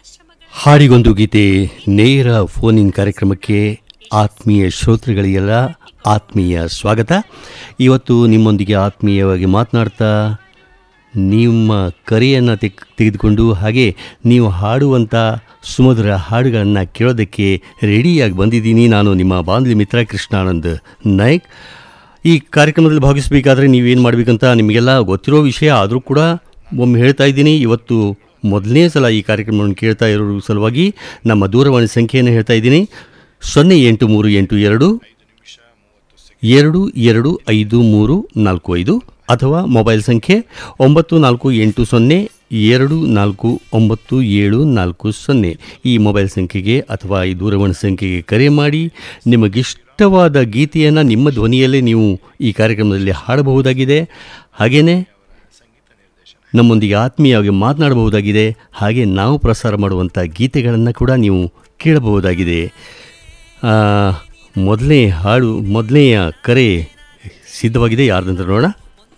ಹಾಡಿಗೊಂದು ಗೀತೆ ನೇರ phone in ಕಾರ್ಯಕ್ರಮಕ್ಕೆ ಆತ್ಮೀಯ ಶ್ರೋತೃಗಳಿಗೆಲ್ಲ ಆತ್ಮೀಯ ಸ್ವಾಗತ. ಇವತ್ತು ನಿಮ್ಮೊಂದಿಗೆ ಆತ್ಮೀಯವಾಗಿ ಮಾತನಾಡ್ತಾ ನಿಮ್ಮ ಕರೆಯನ್ನು ತೆಗೆದುಕೊಂಡು ಹಾಗೆ ನೀವು ಹಾಡುವಂಥ ಸುಮಧುರ ಹಾಡುಗಳನ್ನು ಕೇಳೋದಕ್ಕೆ ರೆಡಿಯಾಗಿ ಬಂದಿದ್ದೀನಿ. ನಾನು ನಿಮ್ಮ ಬಾಂಧವ್ಯ ಮಿತ್ರ ಕೃಷ್ಣಾನಂದ್ ನಾಯ್ಕ್. ಈ ಕಾರ್ಯಕ್ರಮದಲ್ಲಿ ಭಾಗಿಸಬೇಕಾದ್ರೆ ನೀವೇನು ಮಾಡಬೇಕಂತ ನಿಮಗೆಲ್ಲ ಗೊತ್ತಿರೋ ವಿಷಯ, ಆದರೂ ಕೂಡ ಒಮ್ಮೆ ಹೇಳ್ತಾ ಇದ್ದೀನಿ. ಇವತ್ತು ಮೊದಲನೇ ಸಲ ಈ ಕಾರ್ಯಕ್ರಮವನ್ನು ಕೇಳ್ತಾ ಇರೋ ಸಲುವಾಗಿ ನಮ್ಮ ದೂರವಾಣಿ ಸಂಖ್ಯೆಯನ್ನು ಹೇಳ್ತಾ ಇದ್ದೀನಿ. 0838222345 ಅಥವಾ ಮೊಬೈಲ್ ಸಂಖ್ಯೆ 9480249740. ಈ ಮೊಬೈಲ್ ಸಂಖ್ಯೆಗೆ ಅಥವಾ ಈ ದೂರವಾಣಿ ಸಂಖ್ಯೆಗೆ ಕರೆ ಮಾಡಿ ನಿಮಗಿಷ್ಟವಾದ ಗೀತೆಯನ್ನು ನಿಮ್ಮ ಧ್ವನಿಯಲ್ಲೇ ನೀವು ಈ ಕಾರ್ಯಕ್ರಮದಲ್ಲಿ ಹಾಡಬಹುದಾಗಿದೆ. ಹಾಗೆಯೇ ನಮ್ಮೊಂದಿಗೆ ಆತ್ಮೀಯವಾಗಿ ಮಾತನಾಡಬಹುದಾಗಿದೆ. ಹಾಗೆ ನಾವು ಪ್ರಸಾರ ಮಾಡುವಂಥ ಗೀತೆಗಳನ್ನು ಕೂಡ ನೀವು ಕೇಳಬಹುದಾಗಿದೆ. ಮೊದಲನೆಯ ಕರೆ ಸಿದ್ಧವಾಗಿದೆ. ಯಾರ್ದಂತ ನೋಡೋಣ.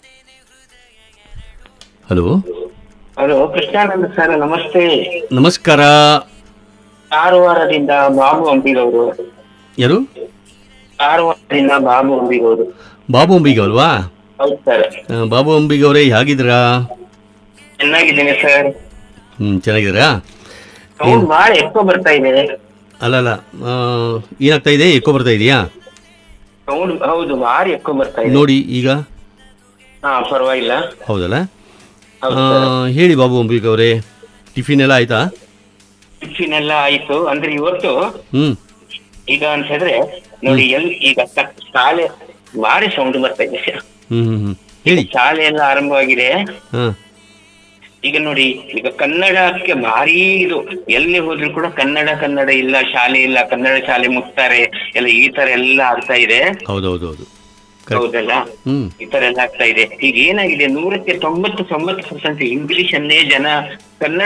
ಹಲೋ ಹಲೋ, ಕೃಷ್ಣಾನಂದ ಸರ್, ನಮಸ್ತೆ. ನಮಸ್ಕಾರ. ಕಾರವಾರದಿಂದ ಬಾಬು ಅಂಬಿಗೌರು. ಯಾರು? ಕಾರವಾರದಿಂದ ಬಾಬು ಅಂಬಿಗೌರು. ಬಾಬು ಅಂಬಿಗ ಅಲ್ವಾ? ಹೌದು ಸರ್. ಬಾಬು ಅಂಬಿಗವರೇ, ಹೇಗಿದ್ದೀರಾ? ಚೆನ್ನಾಗಿದ್ದೀನಿ ಸರ್. ಚೆನ್ನಾಗಿದ್ದೀರಾ? ಸೌಂಡ್ ಭಾಳ ఎక్కువ ಬರ್ತಾ ಇದೆ. ಅಲ್ಲ, ಏನಾಗ್ತಾ ಇದೆ? ಎಕೋ ಬರ್ತಾ ಇದೆಯಾ? ಸೌಂಡ್ ಹೌದು, ಭಾರಿ ఎక్కువ ಬರ್ತಾ ಇದೆ. ನೋಡಿ ಈಗ. ಹಾ, ಪರವಾಗಿಲ್ಲ. ಹೌದಲ್ಲ? ಹೇಳಿ ಬಾಬು ಅಂಬಿಗ ಅವರೇ, ಟಿಫಿನ್ ಎಲ್ಲ ಆಯ್ತಾ? ಟಿಫಿನ್ ಎಲ್ಲ ಆಯ್ತು. ಅಂದ್ರೆ ಇವತ್ತು ಈಗ ಅಂತ ಹೇಳಿದ್ರೆ ನೋಡಿ, ಈಗ ಶಾಲೆ ಭಾರಿ ಸೌಂಡ್ ಬರ್ತಾ ಇದೆ. ಹೇಳಿ. ಶಾಲೆ ಎಲ್ಲ ಆರಂಭವಾಗಿದೆ. ಈಗ ನೋಡಿ, ಈಗ ಕನ್ನಡಕ್ಕೆ ಭಾರಿ ಇದು. ಎಲ್ಲಿ ಹೋದ್ರು ಕೂಡ ಕನ್ನಡ ಇಲ್ಲ, ಶಾಲೆ ಇಲ್ಲ, ಕನ್ನಡ ಶಾಲೆ ಮುಟ್ತಾರೆ ಎಲ್ಲ, ಈ ತರ ಎಲ್ಲ ಆಗ್ತಾ ಇದೆ. ಹೌದೌದು, ಹೌದಲ್ಲ? ಈ ತರ ಎಲ್ಲ ಆಗ್ತಾ ಇದೆ. ಈಗ ಏನಾಗಿದೆ, 100ಕ್ಕೆ 99% ಇಂಗ್ಲಿಷ್ ಅನ್ನೇ ಜನ ಕನ್ನಡ